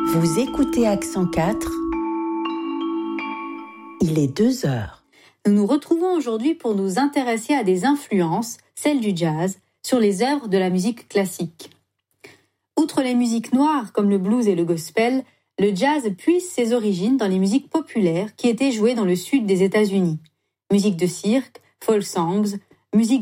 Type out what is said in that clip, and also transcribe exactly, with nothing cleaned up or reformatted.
Vous écoutez Accent quatre. Il est deux heures. Nous nous retrouvons aujourd'hui pour nous intéresser à des influences, celles du jazz, sur les œuvres de la musique classique. Outre les musiques noires comme le blues et le gospel, le jazz puise ses origines dans les musiques populaires qui étaient jouées dans le sud des États-Unis. Musique de cirque, folk songs, musique